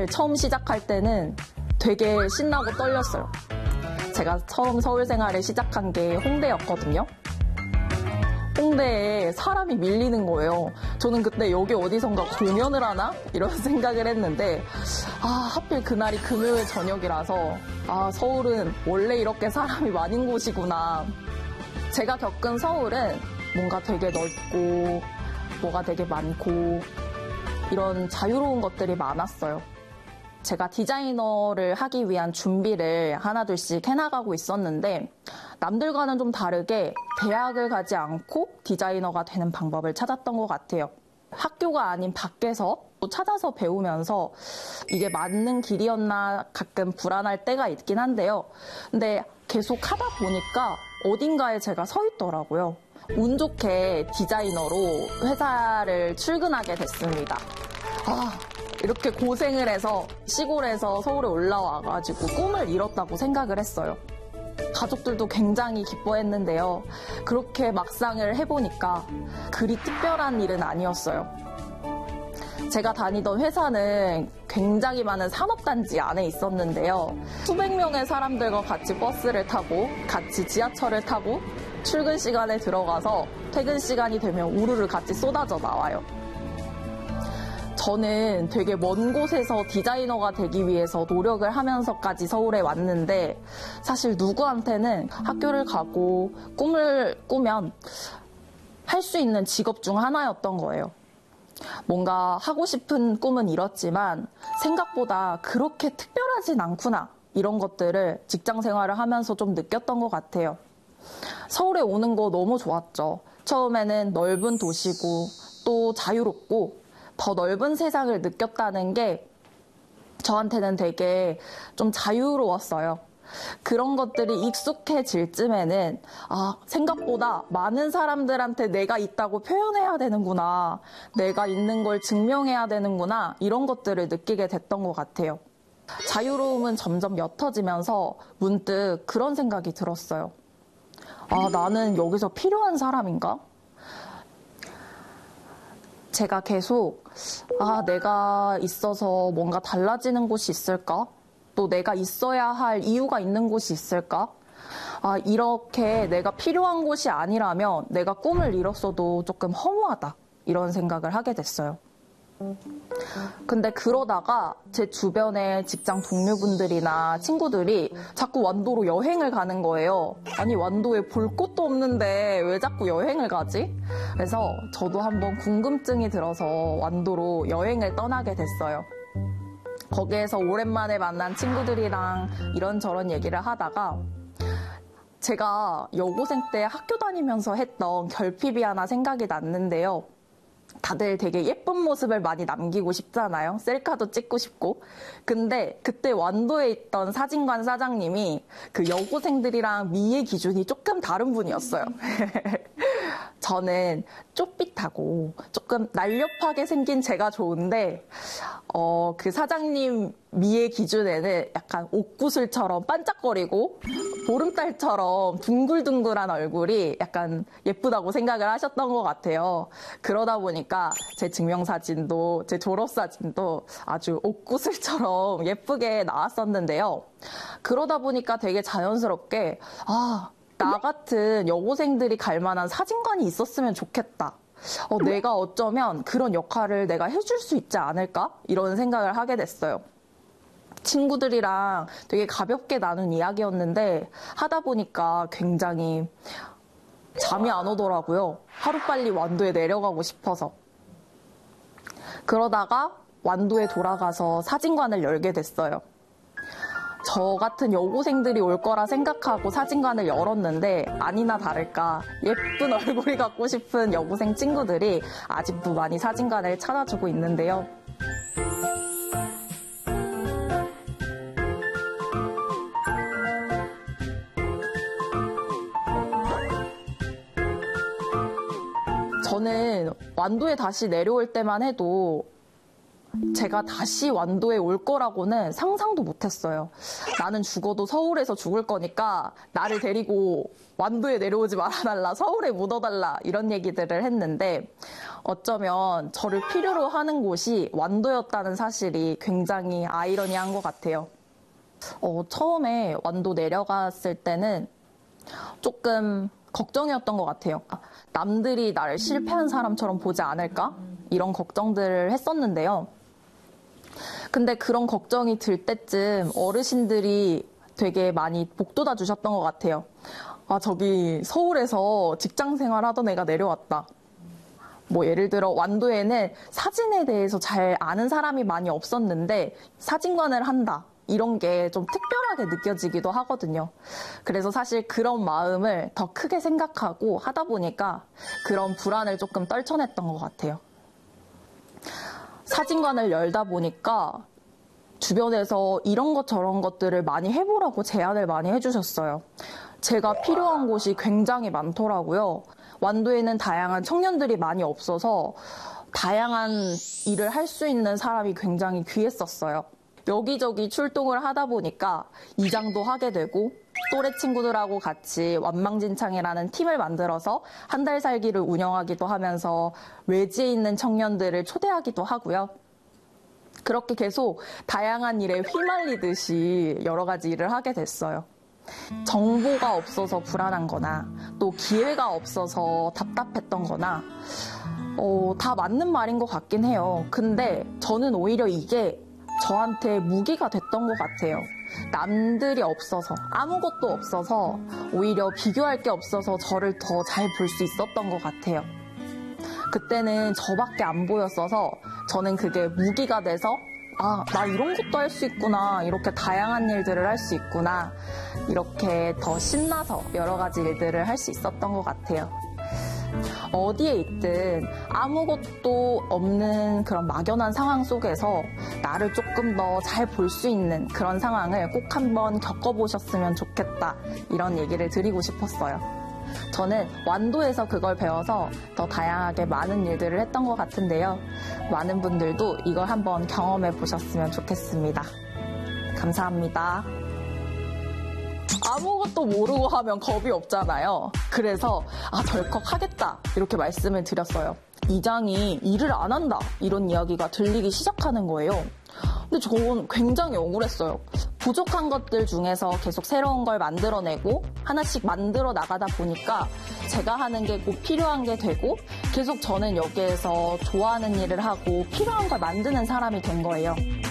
꿈을 처음 시작할 때는 되게 신나고 떨렸어요. 제가 처음 서울 생활을 시작한 게 홍대였거든요. 홍대에 사람이 밀리는 거예요. 저는 그때 여기 어디선가 공연을 하나? 이런 생각을 했는데 하필 그날이 금요일 저녁이라서 서울은 원래 이렇게 사람이 많은 곳이구나. 제가 겪은 서울은 뭔가 되게 넓고 뭐가 되게 많고 이런 자유로운 것들이 많았어요. 제가 디자이너를 하기 위한 준비를 하나둘씩 해나가고 있었는데 남들과는 좀 다르게 대학을 가지 않고 디자이너가 되는 방법을 찾았던 것 같아요. 학교가 아닌 밖에서 또 찾아서 배우면서 이게 맞는 길이었나 가끔 불안할 때가 있긴 한데요. 근데 계속 하다 보니까 어딘가에 제가 서 있더라고요. 운 좋게 디자이너로 회사를 출근하게 됐습니다. 이렇게 고생을 해서 시골에서 서울에 올라와가지고 꿈을 이뤘다고 생각을 했어요. 가족들도 굉장히 기뻐했는데요. 그렇게 막상을 해보니까 그리 특별한 일은 아니었어요. 제가 다니던 회사는 굉장히 많은 산업단지 안에 있었는데요. 수백 명의 사람들과 같이 버스를 타고 같이 지하철을 타고 출근 시간에 들어가서 퇴근 시간이 되면 우르르 같이 쏟아져 나와요. 저는 되게 먼 곳에서 디자이너가 되기 위해서 노력을 하면서까지 서울에 왔는데 사실 누구한테는 학교를 가고 꿈을 꾸면 할 수 있는 직업 중 하나였던 거예요. 뭔가 하고 싶은 꿈은 이렇지만 생각보다 그렇게 특별하진 않구나. 이런 것들을 직장 생활을 하면서 좀 느꼈던 것 같아요. 서울에 오는 거 너무 좋았죠. 처음에는 넓은 도시고 또 자유롭고 더 넓은 세상을 느꼈다는 게 저한테는 되게 좀 자유로웠어요. 그런 것들이 익숙해질 쯤에는 생각보다 많은 사람들한테 내가 있다고 표현해야 되는구나. 내가 있는 걸 증명해야 되는구나. 이런 것들을 느끼게 됐던 것 같아요. 자유로움은 점점 옅어지면서 문득 그런 생각이 들었어요. 나는 여기서 필요한 사람인가? 제가 계속 내가 있어서 뭔가 달라지는 곳이 있을까? 또 내가 있어야 할 이유가 있는 곳이 있을까? 이렇게 내가 필요한 곳이 아니라면 내가 꿈을 이뤘어도 조금 허무하다. 이런 생각을 하게 됐어요. 근데 그러다가 제 주변의 직장 동료분들이나 친구들이 자꾸 완도로 여행을 가는 거예요. 아니, 완도에 볼 곳도 없는데 왜 자꾸 여행을 가지? 그래서 저도 한번 궁금증이 들어서 완도로 여행을 떠나게 됐어요. 거기에서 오랜만에 만난 친구들이랑 이런저런 얘기를 하다가 제가 여고생 때 학교 다니면서 했던 결핍이 하나 생각이 났는데요. 다들 되게 예쁜 모습을 많이 남기고 싶잖아요. 셀카도 찍고 싶고. 근데 그때 완도에 있던 사진관 사장님이 그 여고생들이랑 미의 기준이 조금 다른 분이었어요. 저는 쪼삣하고 조금 날렵하게 생긴 제가 좋은데 그 사장님 미의 기준에는 약간 옥구슬처럼 반짝거리고 보름달처럼 둥글둥글한 얼굴이 약간 예쁘다고 생각을 하셨던 것 같아요. 그러다 보니까 제 증명사진도 제 졸업사진도 아주 옥구슬처럼 예쁘게 나왔었는데요. 그러다 보니까 되게 자연스럽게 나 같은 여고생들이 갈 만한 사진관이 있었으면 좋겠다. 내가 어쩌면 그런 역할을 내가 해줄 수 있지 않을까? 이런 생각을 하게 됐어요. 친구들이랑 되게 가볍게 나눈 이야기였는데 하다 보니까 굉장히 잠이 안 오더라고요. 하루빨리 완도에 내려가고 싶어서. 그러다가 완도에 돌아가서 사진관을 열게 됐어요. 저 같은 여고생들이 올 거라 생각하고 사진관을 열었는데 아니나 다를까 예쁜 얼굴이 갖고 싶은 여고생 친구들이 아직도 많이 사진관을 찾아주고 있는데요. 저는 완도에 다시 내려올 때만 해도 제가 다시 완도에 올 거라고는 상상도 못했어요. 나는 죽어도 서울에서 죽을 거니까 나를 데리고 완도에 내려오지 말아달라, 서울에 묻어달라 이런 얘기들을 했는데 어쩌면 저를 필요로 하는 곳이 완도였다는 사실이 굉장히 아이러니한 것 같아요. 처음에 완도 내려갔을 때는 조금 걱정이었던 것 같아요. 남들이 나를 실패한 사람처럼 보지 않을까? 이런 걱정들을 했었는데요. 근데 그런 걱정이 들 때쯤 어르신들이 되게 많이 복돋아 주셨던 것 같아요. 저기 서울에서 직장 생활하던 애가 내려왔다. 뭐 예를 들어 완도에는 사진에 대해서 잘 아는 사람이 많이 없었는데 사진관을 한다. 이런 게 좀 특별하게 느껴지기도 하거든요. 그래서 사실 그런 마음을 더 크게 생각하고 하다 보니까 그런 불안을 조금 떨쳐냈던 것 같아요. 사진관을 열다 보니까 주변에서 이런 것 저런 것들을 많이 해보라고 제안을 많이 해주셨어요. 제가 필요한 곳이 굉장히 많더라고요. 완도에는 다양한 청년들이 많이 없어서 다양한 일을 할 수 있는 사람이 굉장히 귀했었어요. 여기저기 출동을 하다 보니까 이장도 하게 되고 또래 친구들하고 같이 완망진창이라는 팀을 만들어서 한 달 살기를 운영하기도 하면서 외지에 있는 청년들을 초대하기도 하고요. 그렇게 계속 다양한 일에 휘말리듯이 여러 가지 일을 하게 됐어요. 정보가 없어서 불안한 거나 또 기회가 없어서 답답했던 거나 다 맞는 말인 것 같긴 해요. 근데 저는 오히려 이게 저한테 무기가 됐던 것 같아요. 남들이 없어서, 아무것도 없어서 오히려 비교할 게 없어서 저를 더 잘 볼 수 있었던 것 같아요. 그때는 저밖에 안 보였어서 저는 그게 무기가 돼서 나 이런 것도 할 수 있구나, 이렇게 다양한 일들을 할 수 있구나, 이렇게 더 신나서 여러 가지 일들을 할 수 있었던 것 같아요. 어디에 있든 아무것도 없는 그런 막연한 상황 속에서 나를 조금 더 잘 볼 수 있는 그런 상황을 꼭 한번 겪어보셨으면 좋겠다, 이런 얘기를 드리고 싶었어요. 저는 완도에서 그걸 배워서 더 다양하게 많은 일들을 했던 것 같은데요. 많은 분들도 이걸 한번 경험해 보셨으면 좋겠습니다. 감사합니다. 아무것도 모르고 하면 겁이 없잖아요. 그래서 덜컥 하겠다 이렇게 말씀을 드렸어요. 이장이 일을 안 한다 이런 이야기가 들리기 시작하는 거예요. 근데 저는 굉장히 억울했어요. 부족한 것들 중에서 계속 새로운 걸 만들어내고 하나씩 만들어 나가다 보니까 제가 하는 게 꼭 필요한 게 되고 계속 저는 여기에서 좋아하는 일을 하고 필요한 걸 만드는 사람이 된 거예요.